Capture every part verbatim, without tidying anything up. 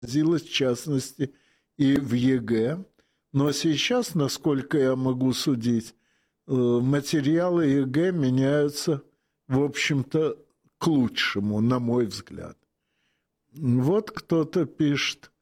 в частности, и в ЕГЭ. Но сейчас, насколько я могу судить, материалы ЕГЭ меняются, в общем-то, к лучшему, на мой взгляд. Вот кто-то пишет,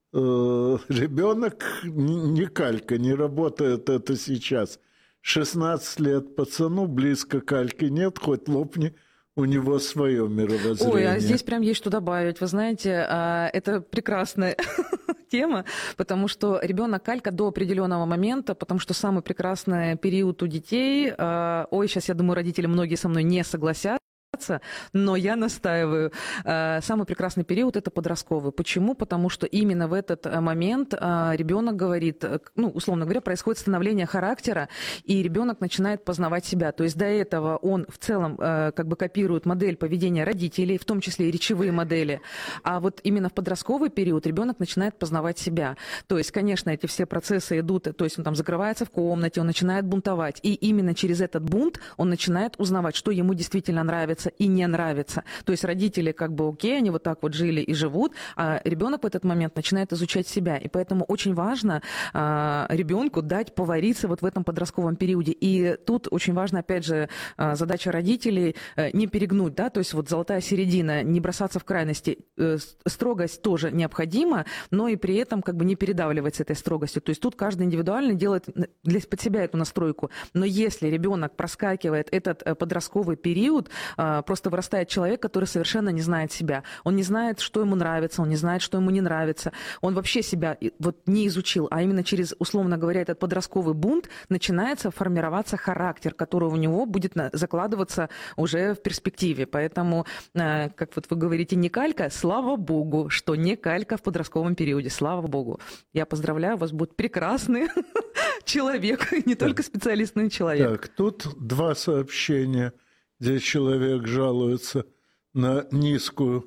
ребенок не калька, не работает это сейчас. шестнадцать лет пацану, близко кальки нет, хоть лопни, у него свое мировоззрение. Ой, а здесь прям есть что добавить. Вы знаете, это прекрасная тема, потому что ребенок калька до определенного момента, потому что самый прекрасный период у детей, ой, сейчас, я думаю, родители многие со мной не согласятся, но я настаиваю. Самый прекрасный период – это подростковый. Почему? Потому что именно в этот момент ребенок говорит, ну, условно говоря, происходит становление характера, и ребенок начинает познавать себя. То есть до этого он в целом как бы копирует модель поведения родителей, в том числе и речевые модели. А вот именно в подростковый период ребенок начинает познавать себя. То есть, конечно, эти все процессы идут, то есть он там закрывается в комнате, он начинает бунтовать. И именно через этот бунт он начинает узнавать, что ему действительно нравится и не нравится. То есть родители как бы окей, они вот так вот жили и живут, а ребенок в этот момент начинает изучать себя. И поэтому очень важно а, ребенку дать повариться вот в этом подростковом периоде. И тут очень важно, опять же, задача родителей не перегнуть, да, то есть вот золотая середина, не бросаться в крайности. Строгость тоже необходима, но и при этом как бы не передавливать с этой строгостью. То есть тут каждый индивидуально делает для, под себя эту настройку. Но если ребенок проскакивает этот подростковый период, просто вырастает человек, который совершенно не знает себя. Он не знает, что ему нравится, он не знает, что ему не нравится. Он вообще себя вот не изучил, а именно через, условно говоря, этот подростковый бунт начинается формироваться характер, который у него будет закладываться уже в перспективе. Поэтому, как вот вы говорите, не калька, слава богу, что не калька в подростковом периоде. Слава богу. Я поздравляю, у вас будет прекрасный человек, не только специалист, но и человек. Так, тут два сообщения, где человек жалуется на низкую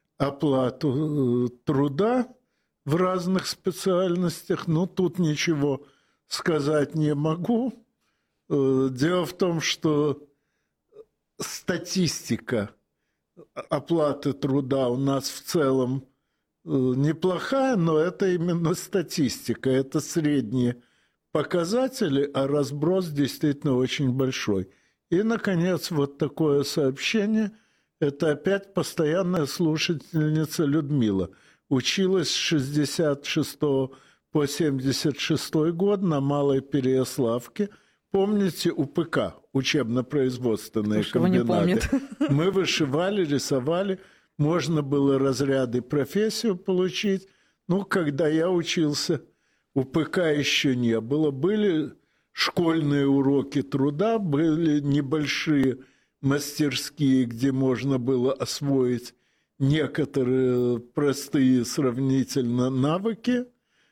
оплату труда в разных специальностях. Ну, тут ничего сказать не могу. Дело в том, что статистика оплаты труда у нас в целом неплохая, но это именно статистика, это средние показатели, а разброс действительно очень большой. И, наконец, вот такое сообщение. Это опять постоянная слушательница Людмила. Училась с шестьдесят шестого по семьдесят шестой год на Малой Переяславке. Помните УПК, учебно-производственные комбинаты? Мы вышивали, рисовали. Можно было разряды, профессию получить. Ну, когда я учился, УПК еще не было. Были школьные уроки труда, были небольшие мастерские, где можно было освоить некоторые простые сравнительно навыки.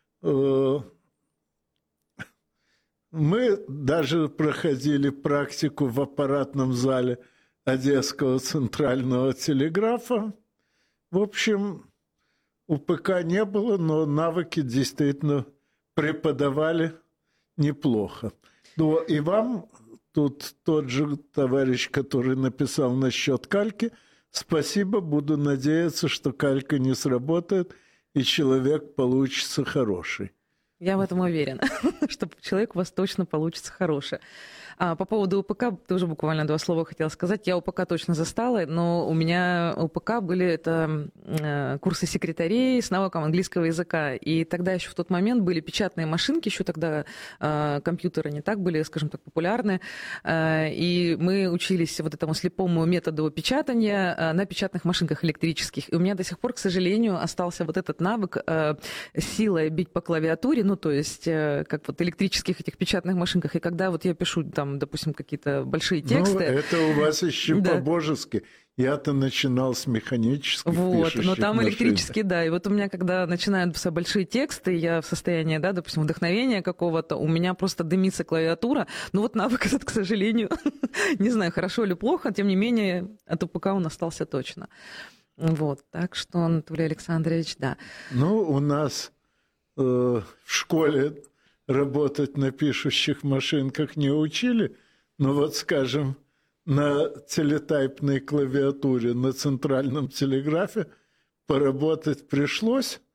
Мы даже проходили практику в аппаратном зале Одесского центрального телеграфа. В общем, УПК не было, но навыки действительно преподавали неплохо. Ну, и вам, тут тот же товарищ, который написал насчет кальки, спасибо, буду надеяться, что калька не сработает, и человек получится хороший. Я в этом уверена, что человек у вас точно получится хороший. А по поводу УПК тоже буквально два слова хотела сказать. Я УПК точно застала, но у меня УПК были это курсы секретарей с навыком английского языка. И тогда еще в тот момент были печатные машинки, еще тогда компьютеры не так были, скажем так, популярны. И мы учились вот этому слепому методу печатания на печатных машинках электрических. И у меня до сих пор, к сожалению, остался вот этот навык силой бить по клавиатуре, ну то есть как вот электрических этих печатных машинках. И когда вот я пишу там, допустим, какие-то большие тексты. Ну, это у вас еще да. по-божески. Я-то начинал с механических Вот, но там машин. электрические, да. И вот у меня, когда начинаются большие тексты, я в состоянии, да, допустим, вдохновения какого-то, у меня просто дымится клавиатура. Ну вот навык этот, к сожалению, не знаю, хорошо или плохо, тем не менее, от УПК он остался точно. Вот, так что, Анатолий Александрович, да. Ну, у нас э, в школе работать на пишущих машинках не учили, но вот, скажем, на телетайпной клавиатуре на центральном телеграфе поработать пришлось.